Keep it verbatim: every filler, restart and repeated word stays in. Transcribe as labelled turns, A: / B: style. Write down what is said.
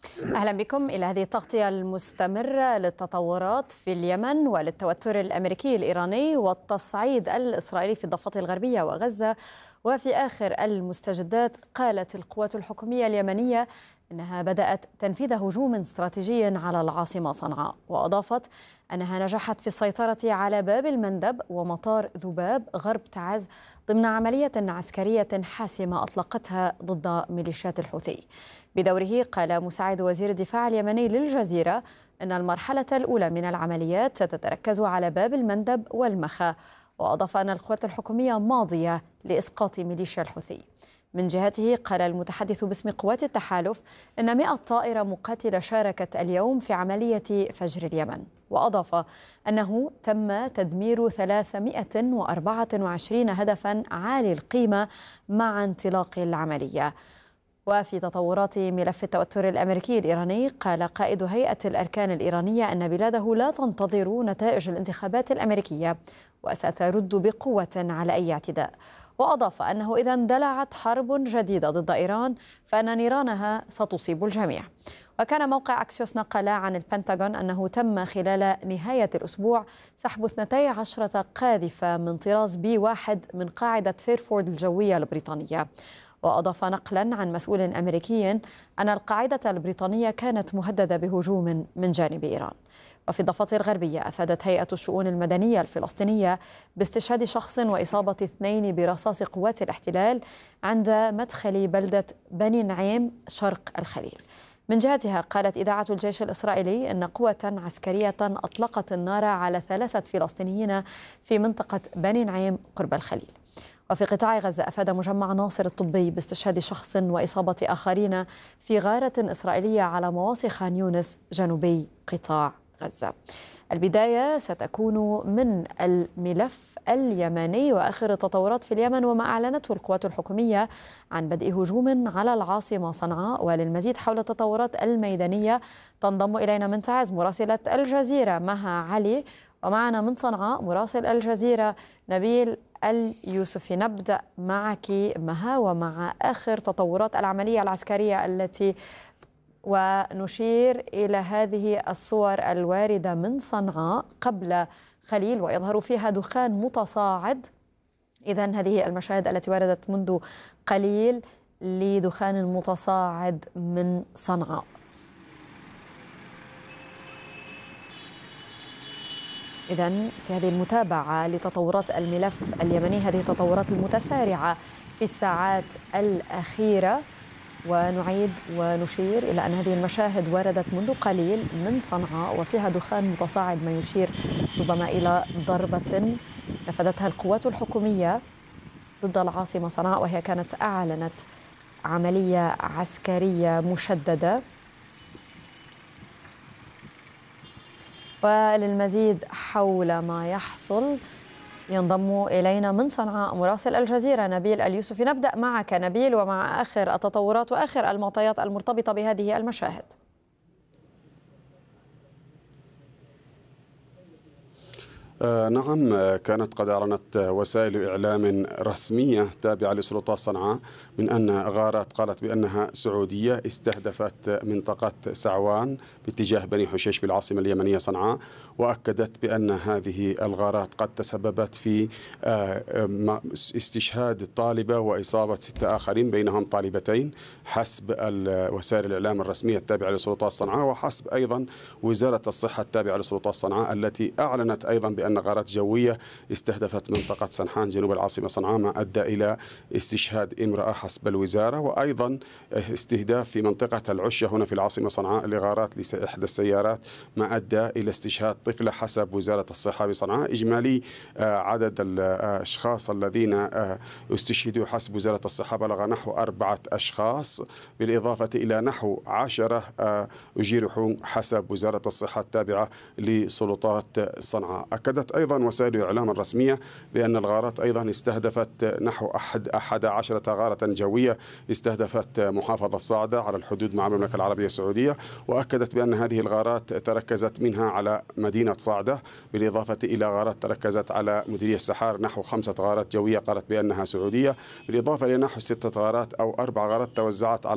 A: أهلا بكم إلى هذه التغطية المستمرة للتطورات في اليمن وللتوتر الأمريكي الإيراني والتصعيد الإسرائيلي في الضفة الغربية وغزة. وفي آخر المستجدات قالت القوات الحكومية اليمنية أنها بدأت تنفيذ هجوم استراتيجي على العاصمة صنعاء، وأضافت أنها نجحت في السيطرة على باب المندب ومطار ذباب غرب تعز ضمن عملية عسكرية حاسمة أطلقتها ضد ميليشيات الحوثي. بدوره قال مساعد وزير الدفاع اليمني للجزيرة أن المرحلة الأولى من العمليات ستتركز على باب المندب والمخا، وأضاف أن القوات الحكومية ماضية لإسقاط ميليشيا الحوثي. من جهته قال المتحدث باسم قوات التحالف أن مئة طائرة مقاتلة شاركت اليوم في عملية فجر اليمن، وأضاف أنه تم تدمير ثلاثمئة وأربعة وعشرين هدفا عالي القيمة مع انطلاق العملية. وفي تطورات ملف التوتر الأمريكي الإيراني قال قائد هيئة الأركان الإيرانية أن بلاده لا تنتظر نتائج الانتخابات الأمريكية وسترد بقوة على أي اعتداء، وأضاف أنه إذا اندلعت حرب جديدة ضد إيران فإن نيرانها ستصيب الجميع. وكان موقع أكسيوس نقل عن البنتاغون أنه تم خلال نهاية الأسبوع سحب اثنتي عشرة قاذفة من طراز بي واحد من قاعدة فيرفورد الجوية البريطانية. وأضاف نقلا عن مسؤول أمريكي أن القاعدة البريطانية كانت مهددة بهجوم من جانب إيران. وفي الضفة الغربية أفادت هيئة الشؤون المدنية الفلسطينية باستشهاد شخص وإصابة اثنين برصاص قوات الاحتلال عند مدخل بلدة بني نعيم شرق الخليل. من جهتها قالت إذاعة الجيش الإسرائيلي أن قوة عسكرية أطلقت النار على ثلاثة فلسطينيين في منطقة بني نعيم قرب الخليل. وفي قطاع غزة أفاد مجمع ناصر الطبي باستشهاد شخص وإصابة آخرين في غارة إسرائيلية على مواصي خان يونس جنوبي قطاع غزة. البداية ستكون من الملف اليمني وآخر التطورات في اليمن وما أعلنته القوات الحكومية عن بدء هجوم على العاصمة صنعاء. وللمزيد حول التطورات الميدانية تنضم إلينا من تعز مراسلة الجزيرة مها علي، ومعنا من صنعاء مراسل الجزيرة نبيل اليوسفي. نبدأ معك مها ومع آخر تطورات العملية العسكرية التي ونشير إلى هذه الصور الواردة من صنعاء قبل خليل ويظهر فيها دخان متصاعد. إذن هذه المشاهد التي وردت منذ قليل لدخان متصاعد من صنعاء. إذن في هذه المتابعة لتطورات الملف اليمني، هذه التطورات المتسارعة في الساعات الأخيرة، ونعيد ونشير إلى أن هذه المشاهد وردت منذ قليل من صنعاء وفيها دخان متصاعد ما يشير ربما إلى ضربة نفذتها القوات الحكومية ضد العاصمة صنعاء، وهي كانت أعلنت عملية عسكرية مشددة. وللمزيد حول ما يحصل ينضم إلينا من صنعاء مراسل الجزيرة نبيل اليوسفي. نبدأ معك نبيل ومع آخر التطورات وآخر المعطيات المرتبطة بهذه المشاهد.
B: آه نعم، كانت قد أعلنت وسائل إعلام رسمية تابعة لسلطات صنعاء من أن غارات قالت بأنها سعودية استهدفت منطقة سعوان باتجاه بني حشيش بالعاصمة اليمنية صنعاء، وأكدت بأن هذه الغارات قد تسببت في آه استشهاد طالبة وإصابة ستة آخرين بينهم طالبتين حسب وسائل الإعلام الرسمية التابعة لسلطات صنعاء، وحسب أيضا وزارة الصحة التابعة لسلطات صنعاء التي أعلنت أيضا بأن أن غارات جوية استهدفت منطقة سنحان جنوب العاصمة صنعاء ما أدى إلى استشهاد امرأة حسب الوزارة، وأيضا استهداف في منطقة العشة هنا في العاصمة صنعاء لغارات لإحدى السيارات ما أدى إلى استشهاد طفلة حسب وزارة الصحة بصنعاء. إجمالي عدد الأشخاص الذين استشهدوا حسب وزارة الصحة بلغ نحو أربعة أشخاص، بالإضافة إلى نحو عشرة أجرحوا حسب وزارة الصحة التابعة لسلطات صنعاء. أكدت أيضا وسائل الإعلام الرسمية بأن الغارات أيضا استهدفت نحو أحد أحد عشرة غارة جوية استهدفت محافظة صعدة على الحدود مع المملكة العربية السعودية، وأكدت بأن هذه الغارات تركزت منها على مدينة صعدة، بالإضافة إلى غارات تركزت على مديرية السحار نحو خمسة غارات جوية قالت بأنها سعودية، بالإضافة إلى نحو ستة غارات أو أربع غارات توزعت على